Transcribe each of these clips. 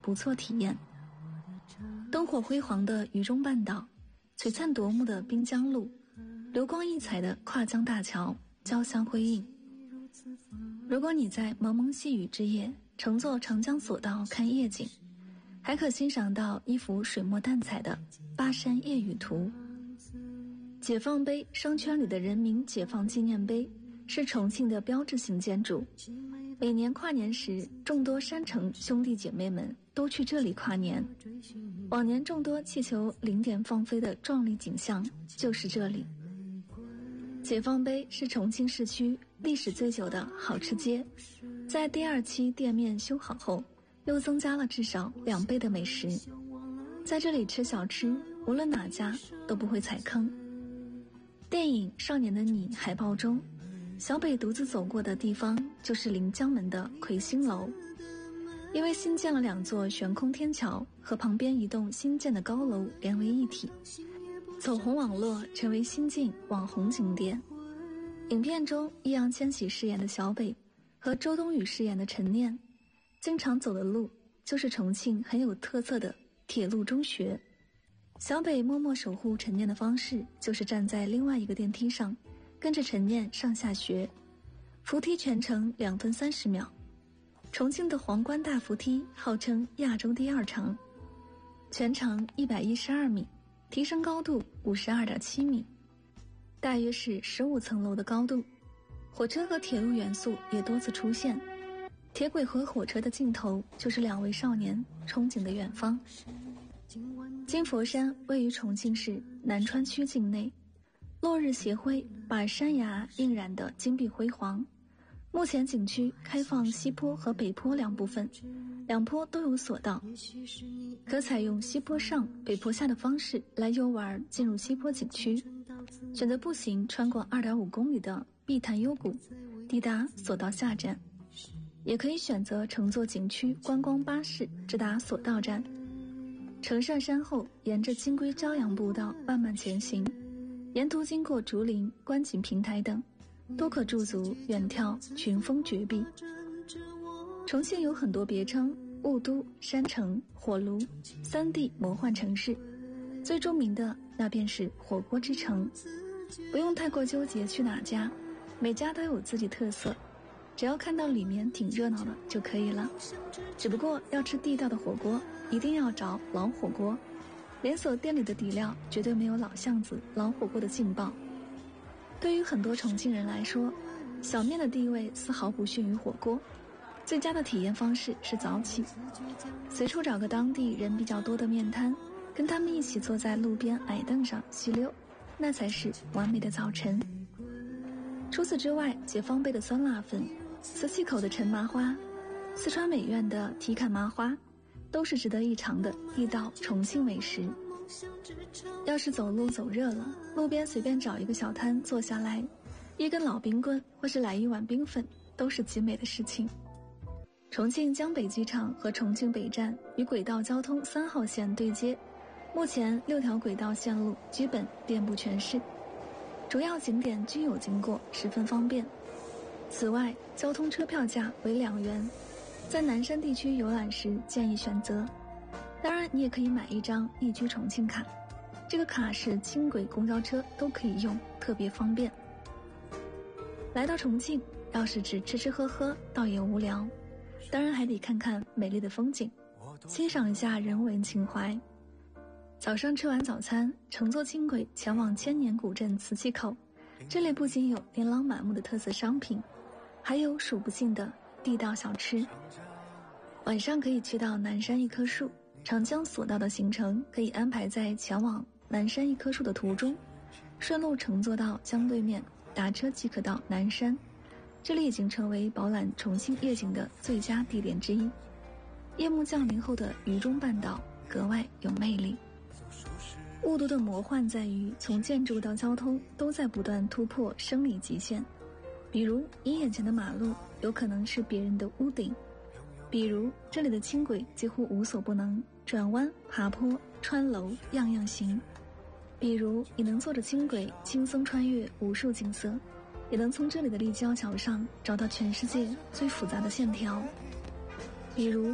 不错体验。灯火辉煌的渝中半岛，璀璨夺目的滨江路，流光溢彩的跨江大桥交相辉映。如果你在蒙蒙细雨之夜乘坐长江索道看夜景，还可欣赏到一幅水墨淡彩的巴山夜雨图。解放碑商圈里的人民解放纪念碑是重庆的标志性建筑，每年跨年时，众多山城兄弟姐妹们都去这里跨年。往年众多气球零点放飞的壮丽景象就是这里。解放碑是重庆市区历史最久的好吃街，在第2期店面修好后，又增加了至少2倍的美食。在这里吃小吃，无论哪家都不会踩坑。电影《少年的你》海报中，小北独自走过的地方就是临江门的魁星楼，因为新建了2座悬空天桥，和旁边一栋新建的高楼连为一体，走红网络成为新晋网红景点。影片中易烊千玺饰演的小北和周冬雨饰演的陈念，经常走的路就是重庆很有特色的铁路中学。小北默默守护陈念的方式就是站在另外一个电梯上，跟着陈念上下学，扶梯全程2分30秒。重庆的皇冠大扶梯号称亚洲第2长，全长112米，提升高度52.7米，大约是15层楼的高度。火车和铁路元素也多次出现，铁轨和火车的尽头就是2位少年憧憬的远方。金佛山位于重庆市南川区境内，落日斜晖把山崖映染得金碧辉煌。目前景区开放西坡和北坡2部分，2坡都有索道，可采用西坡上北坡下的方式来游玩进入西坡景区，选择步行穿过2.5公里的碧潭幽谷，抵达索道下站，也可以选择乘坐景区观光巴士直达索道站。乘上山后，沿着金龟朝阳步道慢慢前行，沿途经过竹林、观景平台等，都可驻足远眺群峰绝壁。重庆有很多别称，雾都、山城、火炉3地魔幻城市，最著名的那便是火锅之城。不用太过纠结去哪家，每家都有自己特色，只要看到里面挺热闹的就可以了。只不过要吃地道的火锅，一定要找老火锅，连锁店里的底料绝对没有老巷子老火锅的劲爆。对于很多重庆人来说，小面的地位丝毫不逊于火锅，最佳的体验方式是早起，随处找个当地人比较多的面摊，跟他们一起坐在路边矮凳上细溜，那才是完美的早晨。除此之外，解放碑的酸辣粉、磁器口的陈麻花、四川美院的蹄砍麻花，都是值得一尝的地道重庆美食。要是走路走热了，路边随便找一个小摊坐下来，一根老冰棍或是来一碗冰粉，都是极美的事情。重庆江北机场和重庆北站与轨道交通3号线对接，目前6条轨道线路基本遍布全市，主要景点均有经过，十分方便。此外，交通车票价为2元，在南山地区游览时建议选择。当然，你也可以买一张易居重庆卡，这个卡是轻轨、公交车都可以用，特别方便。来到重庆，要是只吃吃喝喝，倒也无聊，当然还得看看美丽的风景，欣赏一下人文情怀。早上吃完早餐，乘坐轻轨前往千年古镇磁器口，这里不仅有琳琅满目的特色商品，还有数不尽的地道小吃。晚上可以去到南山一棵树，长江索道的行程可以安排在前往南山一棵树的途中，顺路乘坐到江对面，打车即可到南山。这里已经成为饱览重庆夜景的最佳地点之一。夜幕降临后的渝中半岛格外有魅力。雾都的魔幻在于，从建筑到交通都在不断突破生理极限。比如你眼前的马路有可能是别人的屋顶，比如这里的轻轨几乎无所不能，转弯、爬坡、穿楼样样行。比如你能坐着轻轨轻松穿越无数景色，也能从这里的立交桥上找到全世界最复杂的线条。比如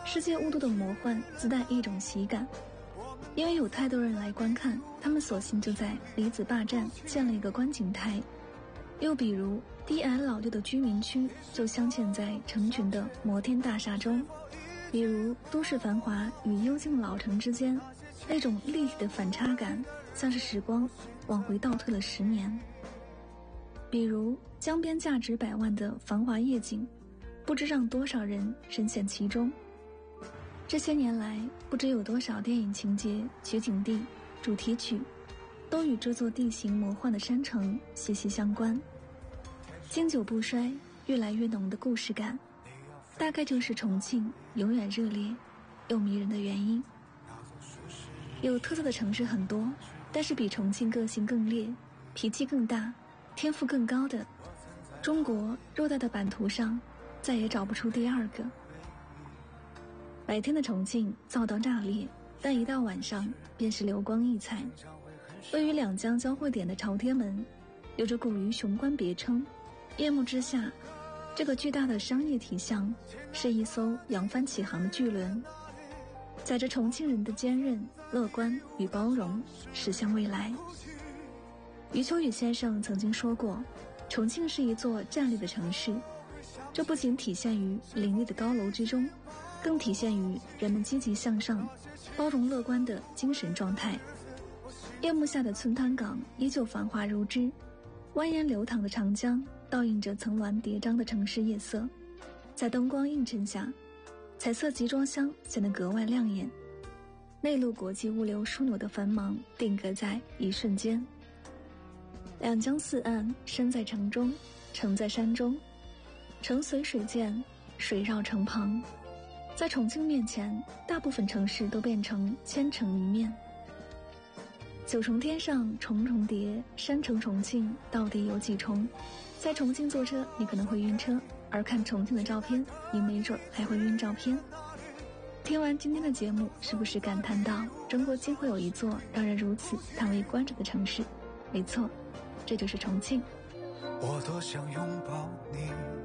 世界雾都的魔幻自带一种喜感，因为有太多人来观看，他们索性就在离子坝站建了一个观景台。又比如低矮老旧的居民区就镶嵌在成群的摩天大厦中，比如都市繁华与幽静老城之间那种立体的反差感，像是时光往回倒退了10年。比如江边价值100万的繁华夜景，不知让多少人深陷其中。这些年来，不知有多少电影情节、取景地、主题曲都与这座地形魔幻的山城息息相关。经久不衰，越来越浓的故事感，大概就是重庆永远热烈又迷人的原因。有特色的城市很多，但是比重庆个性更烈、脾气更大、天赋更高的，中国偌大的版图上再也找不出第二个。白天的重庆燥到炸裂，但一到晚上便是流光溢彩。位于两江交汇点的朝天门有着古鱼雄关别称，夜幕之下，这个巨大的商业体象是一艘扬帆起航的巨轮，载着重庆人的坚韧、乐观与包容驶向未来。余秋雨先生曾经说过，重庆是一座站立的城市，这不仅体现于林立的高楼之中，更体现于人们积极向上、包容乐观的精神状态。夜幕下的村滩港依旧繁华如织，蜿蜒流淌的长江倒映着层峦叠嶂的城市夜色，在灯光映衬下，彩色集装箱显得格外亮眼。内陆国际物流枢纽的繁忙定格在一瞬间。两江四岸，山在城中，城在山中，城随水溅，水绕城旁。在重庆面前，大部分城市都变成千城一面。九重天上重重叠，山城重庆到底有几重？在重庆坐车，你可能会晕车，而看重庆的照片，你没准还会晕照片。听完今天的节目，是不是感叹到中国竟会有一座让人如此叹为观止的城市？没错，这就是重庆。 我多想拥抱你，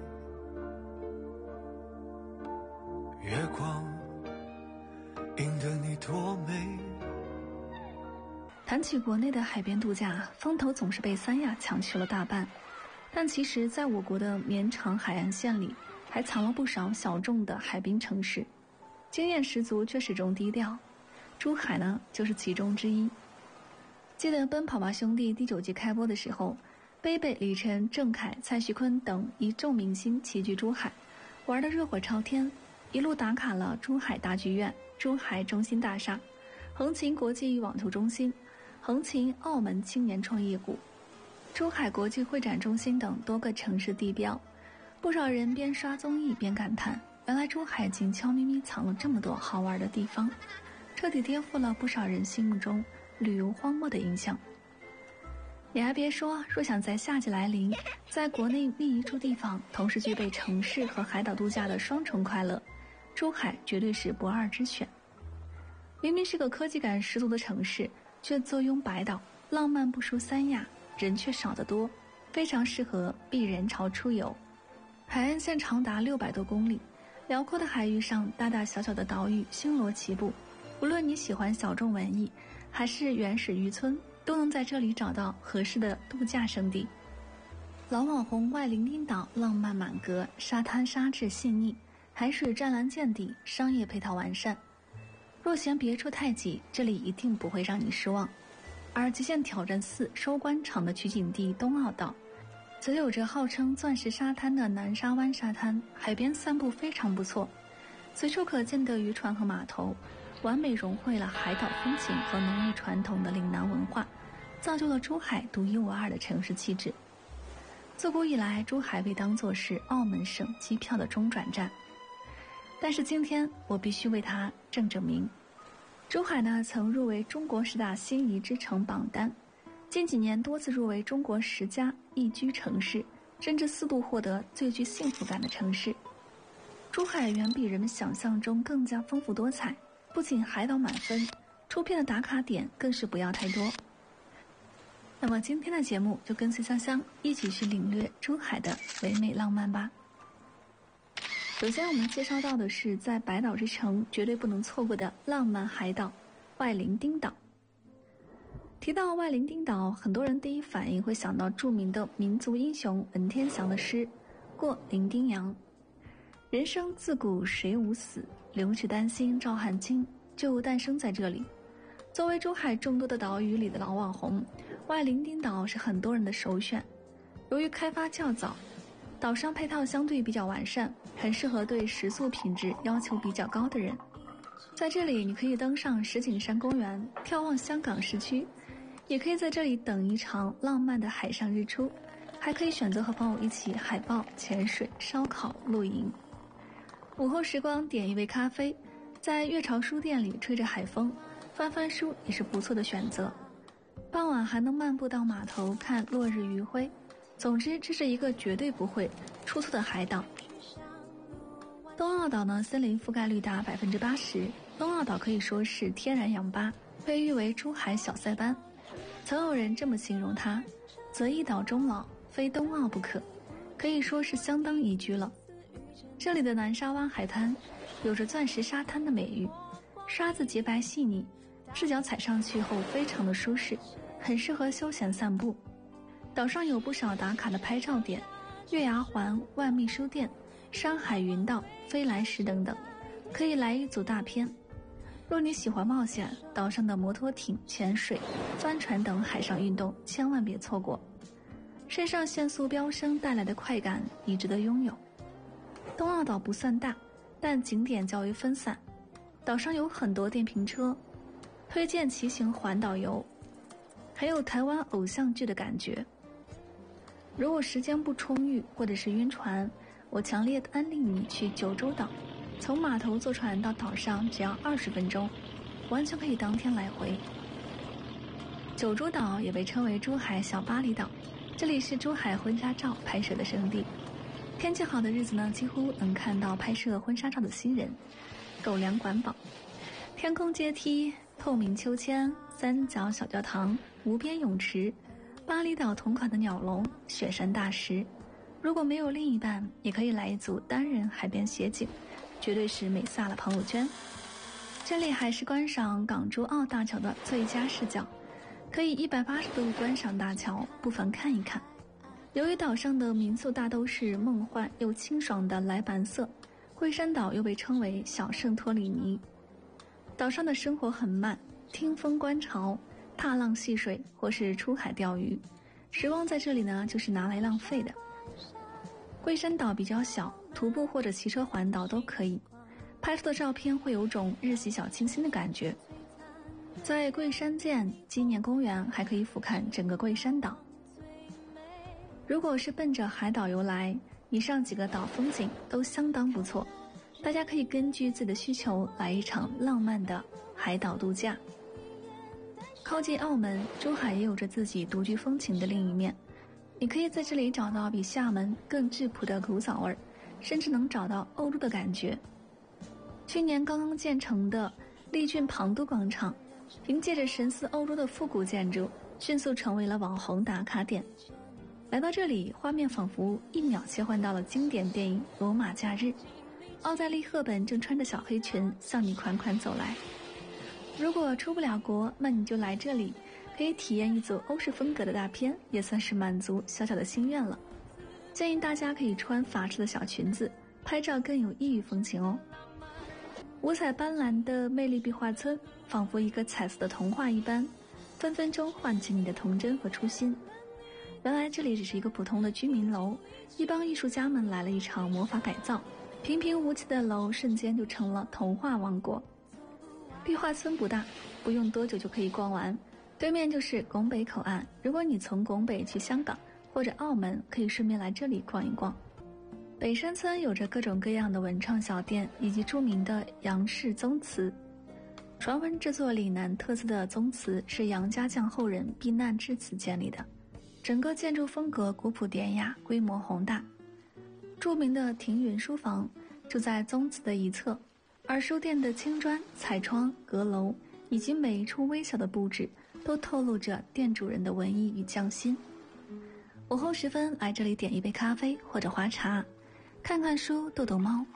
月光映得你多美。 谈起国内的海边度假，风头总是被三亚抢去了大半，但其实在我国的绵长海岸线里，还藏了不少小众的海滨城市，经验十足却始终低调。珠海呢，就是其中之一。记得《奔跑吧兄弟》第9季开播的时候，贝贝、李晨、郑恺、蔡徐坤等一众明星齐聚珠海，玩得热火朝天，一路打卡了珠海大剧院、珠海中心大厦、横琴国际网球中心、横琴澳门青年创业谷、珠海国际会展中心等多个城市地标。不少人边刷综艺边感叹，原来珠海竟悄咪咪藏了这么多好玩的地方，彻底颠覆了不少人心目中旅游荒漠的印象。你还别说，若想在夏季来临，在国内觅一处地方同时具备城市和海岛度假的双重快乐，珠海绝对是不二之选。明明是个科技感十足的城市，却坐拥百岛，浪漫不输三亚，人却少得多，非常适合避人潮出游。海岸线长达600多公里，辽阔的海域上大大小小的岛屿星罗棋布，无论你喜欢小众文艺还是原始渔村，都能在这里找到合适的度假胜地。老网红外伶仃岛浪漫满格，沙滩沙质细腻，海水湛蓝见底，商业配套完善。若嫌别处太挤，这里一定不会让你失望。而极限挑战4收官场的取景地东澳岛，则有着号称钻石沙滩的南沙湾沙滩，海边散步非常不错，随处可见的渔船和码头，完美融汇了海岛风情和浓郁传统的岭南文化，造就了珠海独一无二的城市气质。自古以来，珠海被当作是澳门省机票的中转站，但是今天我必须为它正名。珠海呢，曾入围中国10大心仪之城榜单，近几年多次入围中国10佳宜居城市，甚至4度获得最具幸福感的城市。珠海远比人们想象中更加丰富多彩，不仅海岛满分，出片的打卡点更是不要太多。那么今天的节目就跟随香香一起去领略珠海的唯美浪漫吧。 首先我们介绍到的是在百岛之城绝对不能错过的浪漫海岛外伶仃岛。提到外伶仃岛，很多人第一反应会想到著名的民族英雄文天祥的诗过伶仃洋，人生自古谁无死，留取丹心照汗青，就诞生在这里。作为珠海众多的岛屿里的老网红，外伶仃岛是很多人的首选。由于开发较早，岛上配套相对比较完善，很适合对食宿品质要求比较高的人。在这里你可以登上石景山公园，眺望香港市区，也可以在这里等一场浪漫的海上日出，还可以选择和朋友一起海豹、潜水、烧烤、露营。午后时光点一杯咖啡，在月潮书店里吹着海风，翻翻书也是不错的选择。傍晚还能漫步到码头看落日余晖。总之，这是一个绝对不会出错的海岛。东澳岛呢，森林覆盖率达 80%， 东澳岛可以说是天然氧吧，被誉为珠海小塞班。曾有人这么形容它，择一岛终老，非东澳不可，可以说是相当宜居了。这里的南沙湾海滩有着钻石沙滩的美誉，沙子洁白细腻，赤脚踩上去后非常的舒适，很适合休闲散步。岛上有不少打卡的拍照点，月牙环、万密书店、山海云道、飞来石等等，可以来一组大片。若你喜欢冒险，岛上的摩托艇、潜水、帆船等海上运动千万别错过，肾上腺素飙升带来的快感你值得拥有。东澳岛不算大，但景点较为分散，岛上有很多电瓶车，推荐骑行环岛游，还有台湾偶像剧的感觉。如果时间不充裕或者是晕船，我强烈安利你去九州岛，从码头坐船到岛上只要20分钟，完全可以当天来回。九州岛也被称为珠海小巴厘岛，这里是珠海婚纱照拍摄的圣地。天气好的日子呢，几乎能看到拍摄婚纱照的新人。狗粮管饱，天空阶梯、透明秋千、三角小教堂、无边泳池，巴厘岛同款的鸟笼、雪山大石。如果没有另一半，也可以来一组单人海边写景，绝对是美飒了朋友圈。这里还是观赏港珠澳大桥的最佳视角，可以180度观赏大桥，不妨看一看。由于岛上的民宿大都是梦幻又清爽的来白色，桂山岛又被称为小圣托里尼。岛上的生活很慢，听风观潮，踏浪戏水或是出海钓鱼，时光在这里呢就是拿来浪费的。桂山岛比较小，徒步或者骑车环岛都可以，拍出的照片会有种日系小清新的感觉。在桂山涧纪念公园还可以俯瞰整个桂山岛。如果是奔着海岛游来，以上几个岛风景都相当不错，大家可以根据自己的需求来一场浪漫的海岛度假。靠近澳门，珠海也有着自己独具风情的另一面，你可以在这里找到比厦门更质朴的古早味，甚至能找到欧洲的感觉。去年刚刚建成的丽郡庞都广场，凭借着神似欧洲的复古建筑，迅速成为了网红打卡点。来到这里，画面仿佛1秒切换到了经典电影《罗马假日》，奥黛丽·赫本正穿着小黑裙向你款款走来。如果出不了国，那你就来这里，可以体验一组欧式风格的大片，也算是满足小小的心愿了。建议大家可以穿法式的小裙子，拍照更有异域风情哦。五彩斑斓的魅力壁画村，仿佛一个彩色的童话一般，分分钟唤起你的童真和初心。原来这里只是一个普通的居民楼，一帮艺术家们来了一场魔法改造，平平无奇的楼瞬间就成了童话王国。壁画村不大，不用多久就可以逛完，对面就是拱北口岸。如果你从拱北去香港或者澳门，可以顺便来这里逛一逛。北山村有着各种各样的文创小店，以及著名的杨氏宗祠。传闻这座岭南特色的宗祠是杨家将后人避难至此建立的，整个建筑风格古朴典雅，规模宏大。著名的庭云书房就在宗祠的一侧，而书店的青砖、彩窗、阁楼以及每一处微小的布置，都透露着店主人的文艺与匠心。午后时分来这里点一杯咖啡或者花茶，看看书，逗逗猫，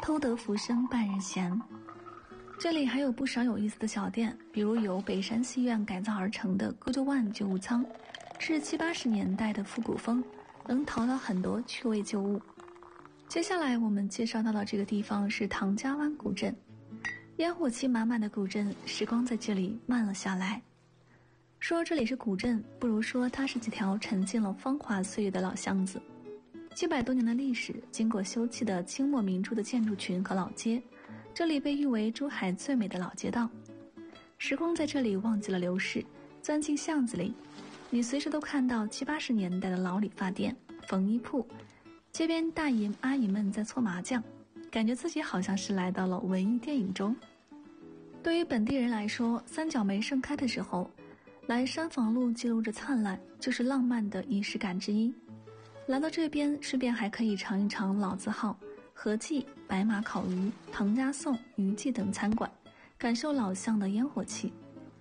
偷得浮生半日闲。这里还有不少有意思的小店，比如由北山戏院改造而成的孤旧万旧物仓，是70、80年代的复古风，能淘到很多趣味旧物。接下来我们介绍到的这个地方是唐家湾古镇，烟火气满满的古镇，时光在这里慢了下来。说这里是古镇，不如说它是几条沉浸了芳华岁月的老巷子。700多年的历史，经过修葺的清末明珠的建筑群和老街，这里被誉为珠海最美的老街道。时光在这里忘记了流逝，钻进巷子里，你随时都看到70、80年代的老理发店、缝衣铺，街边大姨阿姨们在搓麻将，感觉自己好像是来到了文艺电影中。对于本地人来说，三角梅盛开的时候，来山坊路记录着灿烂，就是浪漫的仪式感之一。来到这边，顺便还可以尝一尝老字号和记、白马烤鱼、唐家颂、余记等餐馆，感受老巷的烟火气。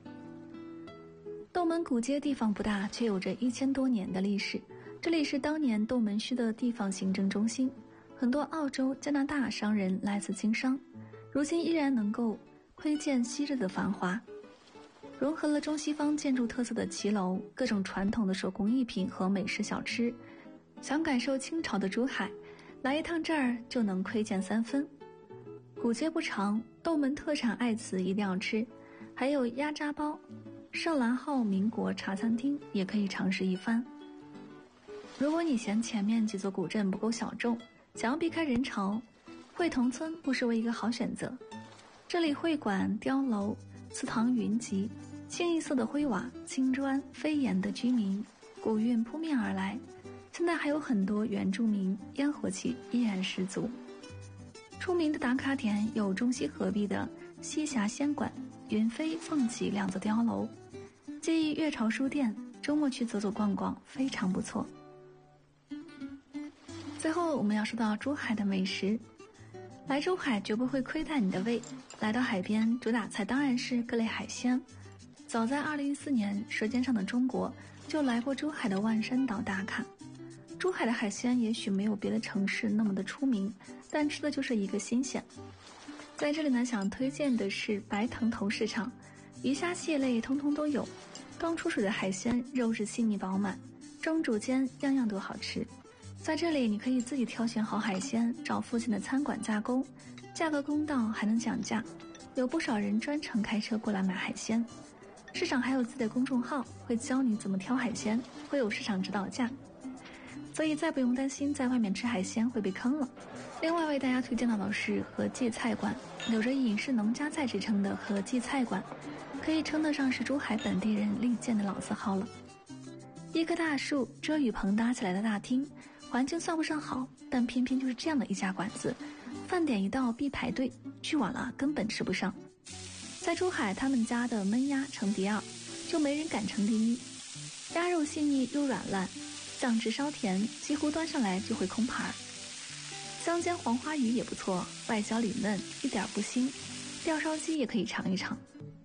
斗门古街地方不大，却有着1000多年的历史。这里是当年斗门区的地方行政中心，很多澳洲、加拿大商人来此经商，如今依然能够窥见昔日的繁华。融合了中西方建筑特色的骑楼、各种传统的手工艺品和美食小吃，想感受清朝的珠海，来一趟这儿就能窥见3分。古街不长，斗门特产爱瓷一定要吃，还有鸭扎包、少兰号民国茶餐厅也可以尝试一番。如果你嫌前面几座古镇不够小众，想要避开人潮，会同村不失为一个好选择。这里会馆、碉楼、祠堂云集，清一色的灰瓦、青砖、飞檐的居民，古韵扑面而来。现在还有很多原住民，烟火气依然十足。出名的打卡点有中西合璧的西峡仙馆、云飞、凤起2座碉楼，介意粤潮书店，周末去走走逛逛非常不错。最后我们要说到珠海的美食，来珠海绝不会亏待你的胃。来到海边，主打菜当然是各类海鲜。早在2014年，《舌尖上的中国》就来过珠海的万山岛打卡。珠海的海鲜也许没有别的城市那么的出名，但吃的就是一个新鲜。在这里呢，想推荐的是白藤头市场，鱼虾蟹类通通都有，刚出水的海鲜肉质细腻饱满，蒸煮间样样都好吃。在这里你可以自己挑选好海鲜，找附近的餐馆加工，价格公道还能讲价，有不少人专程开车过来买海鲜。市场还有自己的公众号，会教你怎么挑海鲜，会有市场指导价，所以再不用担心在外面吃海鲜会被坑了。另外为大家推荐到的是和记菜馆，有着隐士农家菜之称的和记菜馆，可以称得上是珠海本地人力荐的老字号了。一棵大树，遮雨棚搭起来的大厅，环境算不上好，但偏偏就是这样的一家馆子，饭点一到必排队，去晚了根本吃不上。在珠海，他们家的焖鸭成第2，就没人敢称第1。鸭肉细腻又软烂，酱汁稍甜，几乎端上来就会空盘。香煎黄花鱼也不错，外焦里嫩，一点不腥。吊烧鸡也可以尝一尝。